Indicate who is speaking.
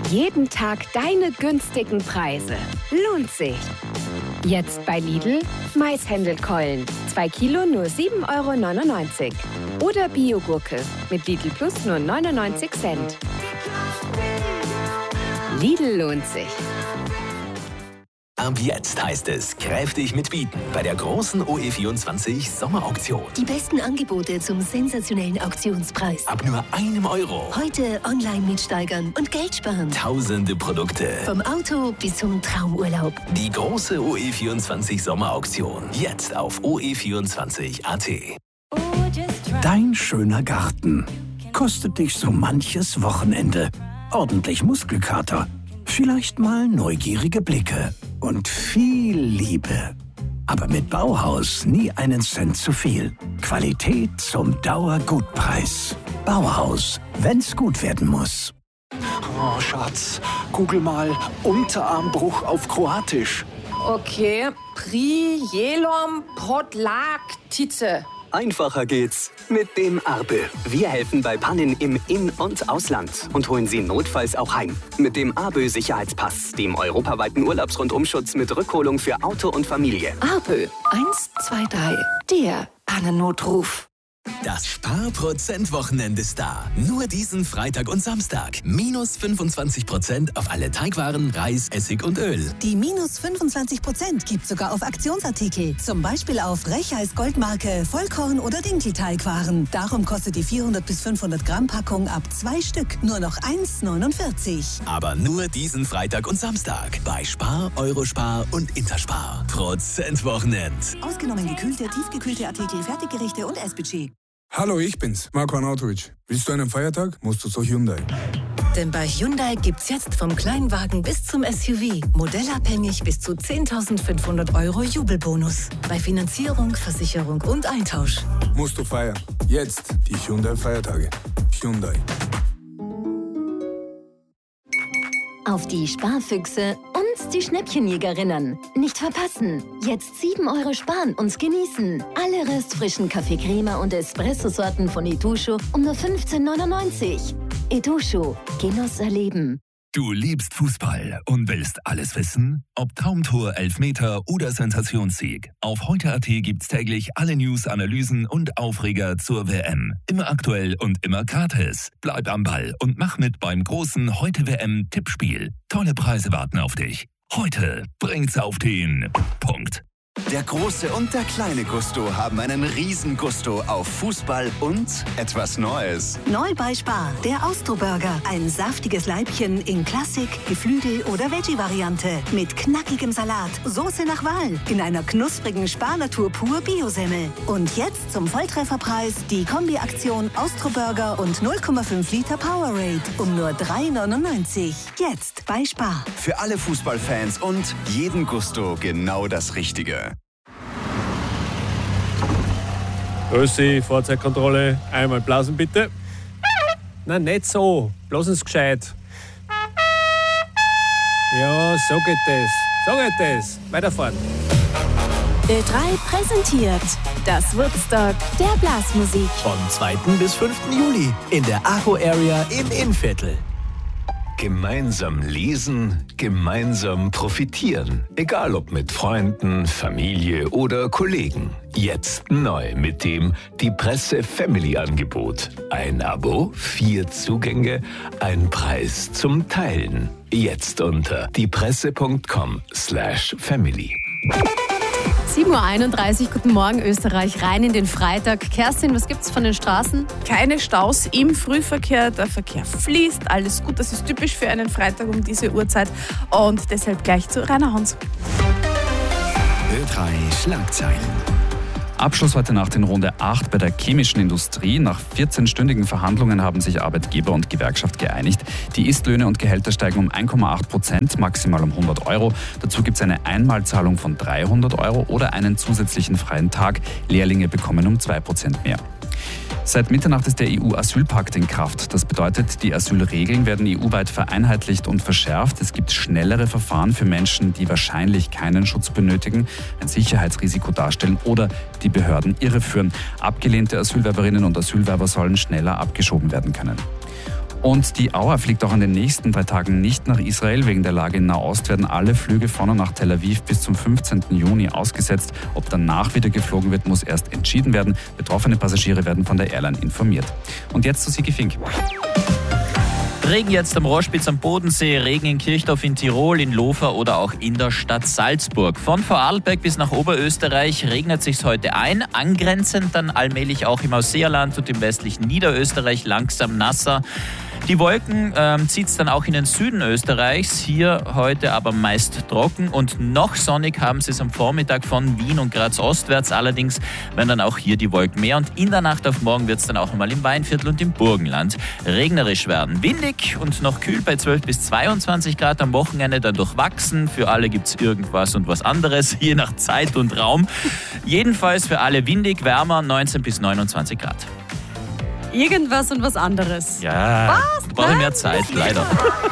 Speaker 1: Jeden Tag deine günstigen Preise. Lohnt sich. Jetzt bei Lidl Maishändelkeulen. 2 Kilo nur 7,99 €. Oder Biogurke mit Lidl Plus nur 99 Cent. Lidl lohnt sich.
Speaker 2: Ab jetzt heißt es kräftig mitbieten bei der großen OE24 Sommerauktion.
Speaker 3: Die besten Angebote zum sensationellen Auktionspreis.
Speaker 2: Ab nur €1.
Speaker 3: Heute online mitsteigern und Geld sparen.
Speaker 2: Tausende Produkte.
Speaker 3: Vom Auto bis zum Traumurlaub.
Speaker 2: Die große OE24 Sommerauktion. Jetzt auf OE24.at.
Speaker 4: Dein schöner Garten kostet dich so manches Wochenende. Ordentlich Muskelkater, vielleicht mal neugierige Blicke und viel Liebe. Aber mit Bauhaus nie einen Cent zu viel. Qualität zum Dauergutpreis. Bauhaus, wenn's gut werden muss.
Speaker 5: Oh, Schatz, google mal Unterarmbruch auf Kroatisch.
Speaker 6: Okay, Prijelom Podlaktice.
Speaker 7: Einfacher geht's mit dem Arbe. Wir helfen bei Pannen im In- und Ausland und holen Sie notfalls auch heim. Mit dem Arbe-Sicherheitspass, dem europaweiten Urlaubsrundumschutz mit Rückholung für Auto und Familie.
Speaker 8: Arbe 123, der Pannennotruf.
Speaker 2: Das Sparprozent-Wochenende ist da. Nur diesen Freitag und Samstag. Minus 25% auf alle Teigwaren, Reis, Essig und Öl.
Speaker 9: Die minus 25% gibt sogar auf Aktionsartikel. Zum Beispiel auf Rechheis Goldmarke, Vollkorn- oder Dinkelteigwaren. Darum kostet die 400 bis 500 Gramm Packung ab 2 Stück nur noch 1,49.
Speaker 2: Aber nur diesen Freitag und Samstag. Bei Spar, Eurospar und Interspar. Prozent-Wochenend.
Speaker 9: Ausgenommen gekühlte, tiefgekühlte Artikel, Fertiggerichte und Essbudget.
Speaker 10: Hallo, ich bin's, Marco Arnautovic. Willst du einen Feiertag? Musst du zu Hyundai.
Speaker 3: Denn bei Hyundai gibt's jetzt vom Kleinwagen bis zum SUV modellabhängig bis zu 10.500 € Jubelbonus. Bei Finanzierung, Versicherung und Eintausch.
Speaker 10: Musst du feiern. Jetzt die Hyundai-Feiertage. Hyundai.
Speaker 3: Auf die Sparfüchse und die Schnäppchenjägerinnen. Nicht verpassen. Jetzt 7 € sparen und genießen. Alle restfrischen Kaffee-Crema und Espresso-Sorten von Itochu um nur 15,99 €. Itochu. Genuss erleben.
Speaker 2: Du liebst Fußball und willst alles wissen? Ob Traumtor, Elfmeter oder Sensationssieg. Auf heute.at gibt's täglich alle News, Analysen und Aufreger zur WM. Immer aktuell und immer gratis. Bleib am Ball und mach mit beim großen Heute-WM-Tippspiel. Tolle Preise warten auf dich. Heute bringt's auf den Punkt.
Speaker 11: Der große und der kleine Gusto haben einen Riesengusto auf Fußball und etwas Neues.
Speaker 9: Neu bei Spar, der Austro-Burger. Ein saftiges Leibchen in Klassik, Geflügel- oder Veggie-Variante. Mit knackigem Salat, Soße nach Wahl, in einer knusprigen Spar-Natur pur Biosemmel. Und jetzt zum Volltrefferpreis die Kombi-Aktion Austro-Burger und 0,5 Liter Powerade um nur 3,99 €. Jetzt bei Spar.
Speaker 11: Für alle Fußballfans und jeden Gusto genau das Richtige.
Speaker 12: Grüßi, Fahrzeugkontrolle. Einmal blasen bitte. Nein, nicht so. Blasen Sie gescheit. Ja, so geht das. So geht das. Weiterfahren.
Speaker 1: Ö3 präsentiert das Woodstock der Blasmusik.
Speaker 13: Vom 2. bis 5. Juli in der Arco Area im Innviertel.
Speaker 14: Gemeinsam lesen, gemeinsam profitieren. Egal ob mit Freunden, Familie oder Kollegen. Jetzt neu mit dem Die Presse Family Angebot. Ein Abo, 4 Zugänge, ein Preis zum Teilen. Jetzt unter diepresse.com/family.
Speaker 15: 7:31 Uhr, guten Morgen Österreich, rein in den Freitag. Kerstin, was gibt's von den Straßen?
Speaker 16: Keine Staus im Frühverkehr, der Verkehr fließt, alles gut. Das ist typisch für einen Freitag um diese Uhrzeit und deshalb gleich zu Rainer Hans.
Speaker 17: Ö3 Schlagzeilen. Abschluss heute Nacht in Runde 8 bei der chemischen Industrie. Nach 14-stündigen Verhandlungen haben sich Arbeitgeber und Gewerkschaft geeinigt. Die Istlöhne und Gehälter steigen um 1,8%, maximal um 100 €. Dazu gibt es eine Einmalzahlung von 300 € oder einen zusätzlichen freien Tag. Lehrlinge bekommen um 2% mehr. Seit Mitternacht ist der EU-Asylpakt in Kraft. Das bedeutet, die Asylregeln werden EU-weit vereinheitlicht und verschärft. Es gibt schnellere Verfahren für Menschen, die wahrscheinlich keinen Schutz benötigen, ein Sicherheitsrisiko darstellen oder die Behörden irreführen. Abgelehnte Asylwerberinnen und Asylwerber sollen schneller abgeschoben werden können. Und die Auer fliegt auch an den nächsten 3 Tagen nicht nach Israel. Wegen der Lage in Nahost werden alle Flüge von und nach Tel Aviv bis zum 15. Juni ausgesetzt. Ob danach wieder geflogen wird, muss erst entschieden werden. Betroffene Passagiere werden von der Airline informiert. Und jetzt zu Sigi Fink.
Speaker 18: Regen jetzt am Rohrspitz am Bodensee, Regen in Kirchdorf in Tirol, in Lofer oder auch in der Stadt Salzburg. Von Vorarlberg bis nach Oberösterreich regnet sich's heute ein, angrenzend dann allmählich auch im Ausseerland und im westlichen Niederösterreich langsam nasser. Die Wolken zieht's dann auch in den Süden Österreichs, hier heute aber meist trocken und noch sonnig haben sie es am Vormittag von Wien und Graz ostwärts. Allerdings werden dann auch hier die Wolken mehr und in der Nacht auf morgen wird es dann auch nochmal im Weinviertel und im Burgenland regnerisch werden. Windig und noch kühl bei 12 bis 22 Grad am Wochenende, dann durchwachsen. Für alle gibt's irgendwas und was anderes, je nach Zeit und Raum. Jedenfalls für alle windig, wärmer 19 bis 29 Grad.
Speaker 15: Irgendwas und was anderes.
Speaker 18: Ja,
Speaker 15: Was?
Speaker 18: brauche mehr Zeit, leider.